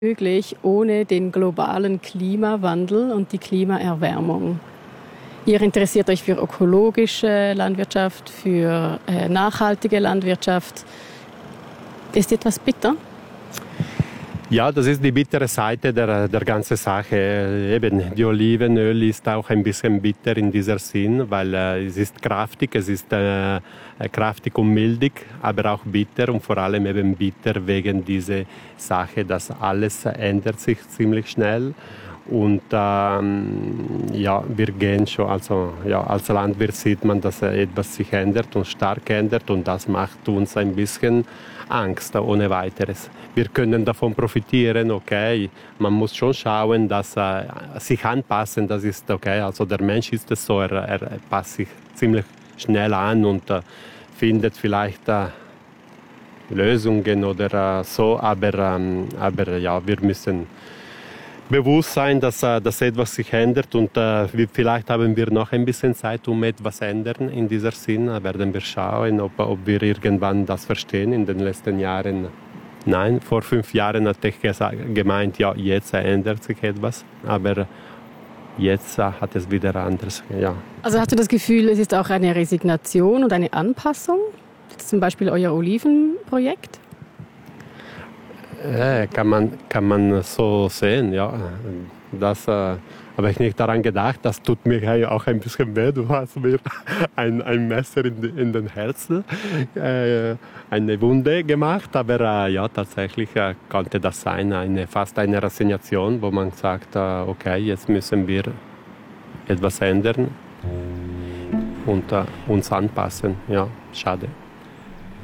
möglich ohne den globalen Klimawandel und die Klimaerwärmung. Ihr interessiert euch für ökologische Landwirtschaft, für nachhaltige Landwirtschaft. Ist etwas bitter? Ja, das ist die bittere Seite der ganzen Sache. Eben, die Olivenöl ist auch ein bisschen bitter in dieser Sinn, weil es ist kraftig, kraftig und mildig, aber auch bitter und vor allem eben bitter wegen dieser Sache, dass alles ändert sich ziemlich schnell. Und wir gehen schon, als Landwirt sieht man, dass etwas sich ändert und stark ändert und das macht uns ein bisschen Angst ohne weiteres. Wir können davon profitieren, okay, man muss schon schauen, dass sich anpassen, das ist okay. Also der Mensch ist es so, er passt sich ziemlich schnell an und findet vielleicht Lösungen oder so, aber wir müssen bewusst sein, dass etwas sich ändert und vielleicht haben wir noch ein bisschen Zeit, um etwas zu ändern in dieser Sinn. Werden wir schauen, ob wir irgendwann das verstehen in den letzten Jahren. Nein, vor 5 Jahren hatte ich gemeint, ja, jetzt ändert sich etwas, aber jetzt hat es wieder anders. Ja. Also hast du das Gefühl, es ist auch eine Resignation und eine Anpassung? Zum Beispiel euer Olivenprojekt? Kann man so sehen, ja. Das habe ich nicht daran gedacht. Das tut mir auch ein bisschen weh. Du hast mir ein Messer in den Herzen, eine Wunde gemacht. Aber tatsächlich konnte das sein, fast eine Resignation, wo man sagt, okay, jetzt müssen wir etwas ändern und uns anpassen. Ja, schade.